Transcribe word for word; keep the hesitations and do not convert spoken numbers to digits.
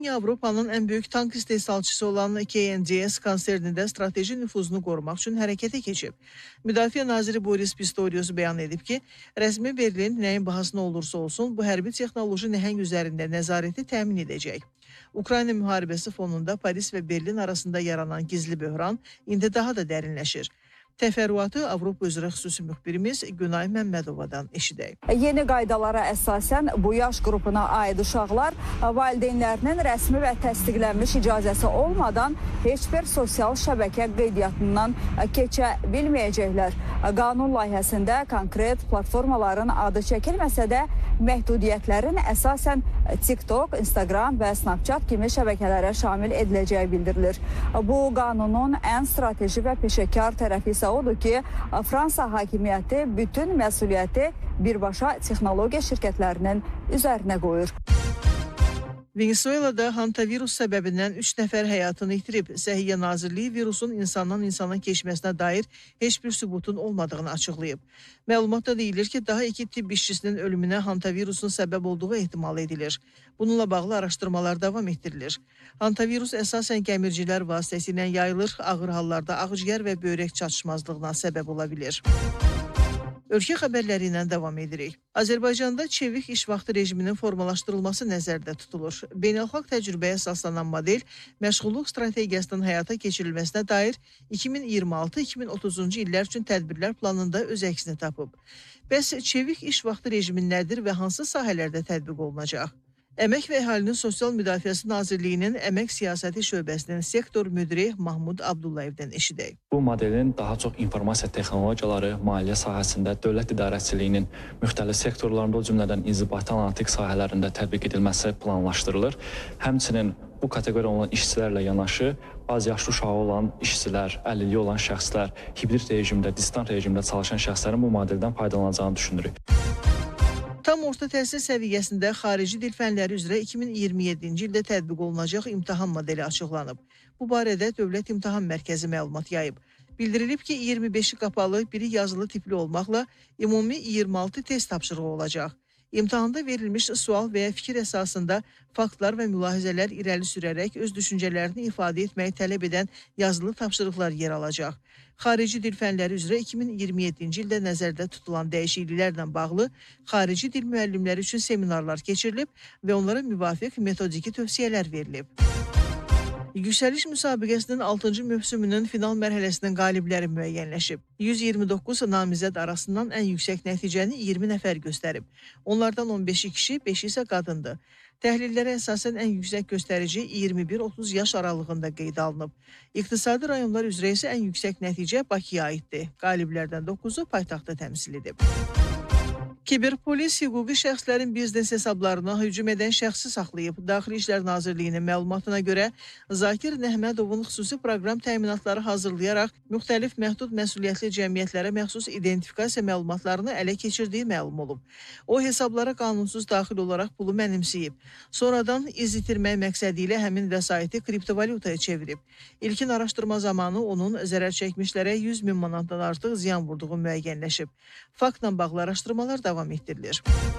Avropanın ən böyük tank istehsalçısı olan K N D S konsernində strateji nüfuzunu qorumaq üçün hərəkətə keçib. Müdafiə naziri Boris Pistorius bəyan edib ki, rəsmi Berlin nəyin bahasına olursa olsun bu hərbi texnoloji nəhəng üzərində nəzarəti təmin edəcək. Ukrayna müharibəsi fonunda Paris və Berlin arasında yaranan gizli böhran indi daha da dərinləşir. Təfərrüatı Avropa üzrə xüsusi müxbirimiz Günay Məmmədovadan eşidək. Yeni qaydalara əsasən bu yaş qrupuna aid uşaqlar valideynlərinin rəsmi və təsdiqlənmiş icazəsi olmadan heç bir sosial şəbəkə qeydiyyatından keçə bilməyəcəklər. Qanun layihəsində konkret platformaların adı çəkilməsə də məhdudiyyətlərin əsasən TikTok, Instagram və Snapchat kimi şəbəkələrə şamil ediləcəyi bildirilir. Bu qanunun ən strateji və peşəkar tərəfi isə odur ki, Fransa hakimiyyəti bütün məsuliyyəti birbaşa texnologiya şirkətlərinin üzərinə qoyur. Venezuelada hantavirus səbəbindən üç nəfər həyatını itirib. Səhiyyə Nazirliyi virusun insandan insana keçməsinə dair heç bir sübutun olmadığını açıqlayıb. Məlumatda deyilir ki, daha iki tibb işçisinin ölümünə hantavirusun səbəb olduğu ehtimal edilir. Bununla bağlı araşdırmalar davam etdirilir. Hantavirus əsasən gəmircilər vasitəsilə yayılır, ağır hallarda ağciyər və böyrək çatışmazlığına səbəb ola bilir. Ölkə xəbərləri ilə davam edirik. Azərbaycanda çevik iş vaxtı rejiminin formalaşdırılması nəzərdə tutulur. Beynəlxalq təcrübəyə əsaslanan model məşğulluq strategiyasının həyata keçirilməsinə dair iki min iyirmi altı iki min otuzuncu illər üçün tədbirlər planında öz əksini tapıb. Bəs çevik iş vaxtı rejimi nədir və hansı sahələrdə tətbiq olunacaq? Əmək və Əhalinin Sosial Müdafiəsi Nazirliyinin Əmək Siyasəti şöbəsinin sektor müdiri Mahmud Abdullayevdən eşidək. Bu modelin daha çox informasiya texnologiyaları, maliyyə sahəsində, dövlət idarəçiliyinin müxtəlif sektorlarında, o cümlədən inzibati analitik sahələrində tətbiq edilməsi planlaşdırılır. Həmçinin bu kateqoriya olan işçilərlə yanaşı, az yaşlı uşağı olan işçilər, əlilliyi olan şəxslər, hibrid rejimdə, distant rejimdə çalışan şəxslərin bu modeldən faydalanacağını düşünürük. Tam orta təhsil səviyyəsində xarici dil fənləri üzrə iki min iyirmi yeddinci ildə tətbiq olunacaq imtahan modeli açıqlanıb. Bu barədə Dövlət İmtahan Mərkəzi məlumat yayıb. Bildirilib ki, iyirmi beşi qapalı, biri yazılı tipli olmaqla ümumi iyirmi altı test tapşırığı olacaq. İmtahanda verilmiş sual və ya fikir əsasında faktlar və mülahizələr irəli sürərək öz düşüncələrini ifadə etməyi tələb edən yazılı tapşırıqlar yer alacaq. Xarici dil fənləri üzrə iki min iyirmi yeddinci ildə nəzərdə tutulan dəyişikliklərlə bağlı xarici dil müəllimləri üçün seminarlar keçirilib və onlara müvafiq metodiki tövsiyələr verilib. Yüksəliş müsabiqəsinin altıncı mövsümünün final mərhələsinin qalibləri müəyyənləşib. yüz iyirmi doqquz namizəd arasından ən yüksək nəticəni iyirmi nəfər göstərib. Onlardan on beşi kişi, beşi isə qadındır. Təhlillərə əsasən ən yüksək göstərici iyirmi bir otuz yaş aralığında qeydə alınıb. İqtisadi rayonlar üzrə isə ən yüksək nəticə Bakıya aiddir. Qaliblərdən doqquzu paytaxtı təmsil edib. Kiberpolis hüquqi şəxslərin biznes hesablarına hücum edən şəxsi saxlayıb. Daxili İşlər Nazirliyinin məlumatına görə Zakir Nəhmədovun xüsusi proqram təminatları hazırlayaraq müxtəlif məhdud məsuliyyətli cəmiyyətlərə məxsus identifikasiya məlumatlarını ələ keçirdiyi məlum olub. O hesablara qanunsuz daxil olaraq pulu mənimsəyib. Sonradan iz itirmək məqsədi ilə həmin vəsaiti kriptovalyutaya çevirib. İlkin araşdırma zamanı onun zərər çəkmişlərə yüz min manatdan artıq ziyan vurduğu müəyyənləşib. Faktla bağlı araşdırmalar davam etdirilir.